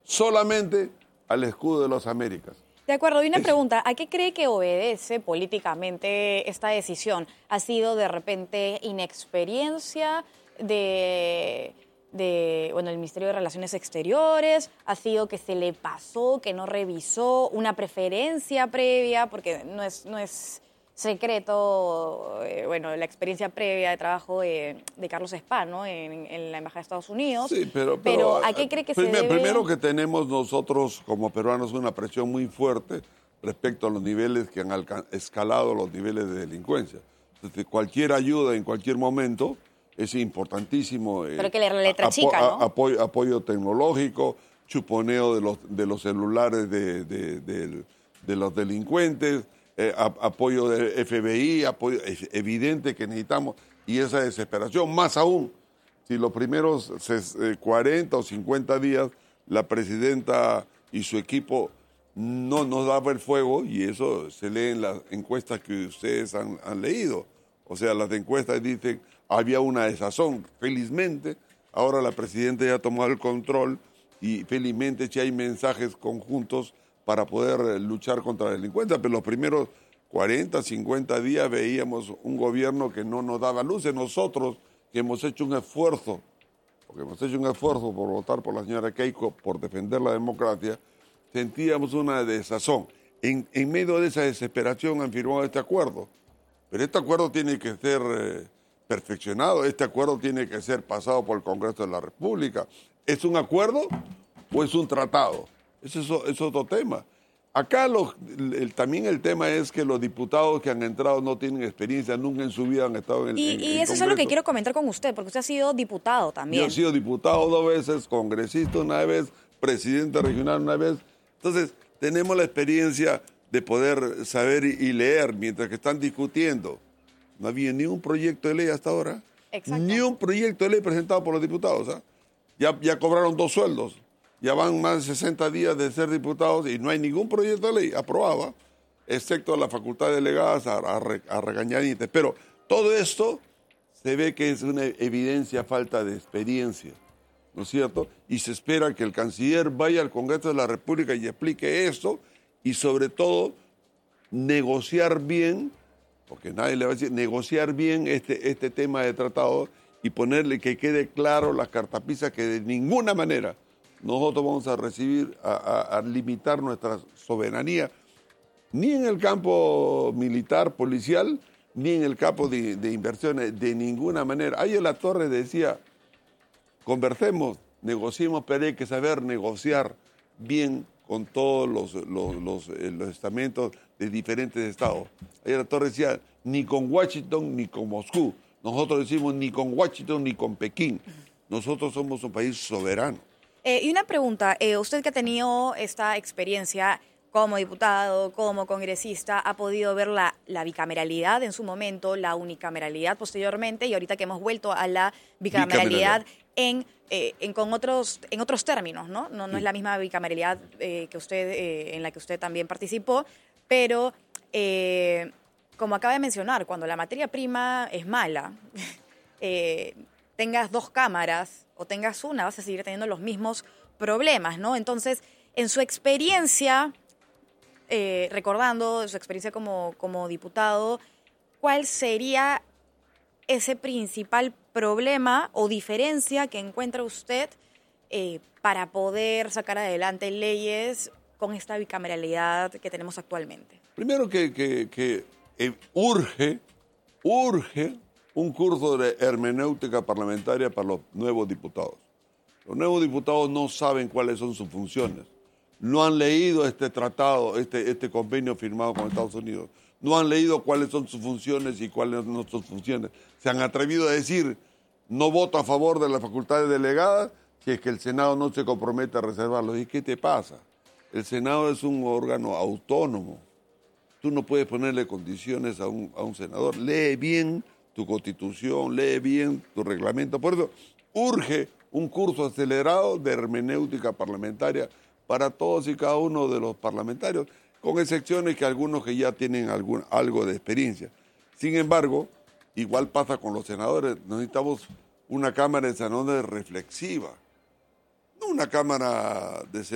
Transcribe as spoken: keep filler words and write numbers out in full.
solamente al escudo de las Américas. De acuerdo, y una pregunta, ¿a qué cree que obedece políticamente esta decisión? ¿Ha sido de repente inexperiencia de, de bueno, el Ministerio de Relaciones Exteriores? ¿Ha sido que se le pasó, que no revisó, una preferencia previa? Porque no es, no es secreto, eh, bueno, la experiencia previa de trabajo de, de Carlos Spa, ¿no? En, en la Embajada de Estados Unidos. Sí, pero, pero, pero ¿a qué cree que primer, se debe? Primero que tenemos nosotros como peruanos una presión muy fuerte respecto a los niveles que han escalado los niveles de delincuencia. Entonces, cualquier ayuda en cualquier momento es importantísimo. Pero eh, que la letra apo chica, ¿no? Apoyo, apoyo tecnológico, chuponeo de los, de los celulares de, de, de, de los delincuentes, eh, a, apoyo de F B I, apoyo, es evidente que necesitamos, y esa desesperación, más aún, si los primeros cuarenta o cincuenta días la presidenta y su equipo no nos daba el fuego, y eso se lee en las encuestas que ustedes han, han leído. O sea, las encuestas dicen había una desazón. Felizmente, ahora la presidenta ya ha tomado el control y felizmente ya hay mensajes conjuntos para poder luchar contra la delincuencia. Pero los primeros cuarenta, cincuenta días veíamos un gobierno que no nos daba luces. Nosotros, que hemos hecho un esfuerzo, porque hemos hecho un esfuerzo por votar por la señora Keiko, por defender la democracia, sentíamos una desazón. En, en medio de esa desesperación han firmado este acuerdo. Pero este acuerdo tiene que ser eh, perfeccionado, este acuerdo tiene que ser pasado por el Congreso de la República. ¿Es un acuerdo o es un tratado? Ese es, es otro tema. Acá los, el, también el tema es que los diputados que han entrado no tienen experiencia, nunca en su vida han estado en el Y, en, y en eso Congreso. es lo que quiero comentar con usted, porque usted ha sido diputado también. Yo he sido diputado dos veces, congresista una vez, presidente regional una vez. Entonces, tenemos la experiencia de poder saber y, y leer mientras que están discutiendo. No había ni un proyecto de ley hasta ahora. Exacto. Ni un proyecto de ley presentado por los diputados. ¿eh? Ya, ya cobraron dos sueldos. Ya van más de sesenta días de ser diputados y no hay ningún proyecto de ley aprobado, excepto la facultad delegadas a, a, re, a regañadientes. Pero todo esto se ve que es una evidencia falta de experiencia, ¿no es cierto? Y se espera que el canciller vaya al Congreso de la República y explique esto y sobre todo negociar bien, porque nadie le va a decir, negociar bien este, este tema de tratado y ponerle que quede claro las cartapisas que de ninguna manera nosotros vamos a recibir, a, a, a limitar nuestra soberanía, ni en el campo militar, policial, ni en el campo de, de inversiones, de ninguna manera. Ayer La Torre decía, conversemos, negociemos, pero hay que saber negociar bien con todos los, los, los, eh, los estamentos de diferentes estados. Ayer La Torre decía, ni con Washington ni con Moscú. Nosotros decimos ni con Washington ni con Pekín. Nosotros somos un país soberano. Eh, y una pregunta, eh, usted que ha tenido esta experiencia como diputado, como congresista, ha podido ver la, la bicameralidad en su momento, la unicameralidad posteriormente, y ahorita que hemos vuelto a la bicameralidad, bicameralidad. En, eh, en, con otros, en otros términos, ¿no? No, no sí. Es la misma bicameralidad eh, que usted, eh, en la que usted también participó, pero eh, como acaba de mencionar, cuando la materia prima es mala, eh, tengas dos cámaras o tengas una, vas a seguir teniendo los mismos problemas, ¿no? Entonces, en su experiencia, eh, recordando su experiencia como, como diputado, ¿cuál sería ese principal problema o diferencia que encuentra usted eh, para poder sacar adelante leyes con esta bicameralidad que tenemos actualmente? Primero que, que, que eh, urge, urge un curso de hermenéutica parlamentaria para los nuevos diputados. Los nuevos diputados no saben cuáles son sus funciones. No han leído este tratado, este, este convenio firmado con Estados Unidos. No han leído cuáles son sus funciones y cuáles son sus funciones. Se han atrevido a decir, no voto a favor de las facultades delegadas si es que el Senado no se compromete a reservarlos. ¿Y qué te pasa? El Senado es un órgano autónomo. Tú no puedes ponerle condiciones a un, a un senador. Lee bien tu constitución, lee bien tu reglamento. Por eso urge un curso acelerado de hermenéutica parlamentaria para todos y cada uno de los parlamentarios, con excepciones que algunos que ya tienen algún, algo de experiencia. Sin embargo, igual pasa con los senadores, necesitamos una Cámara de Senadores reflexiva, no una Cámara de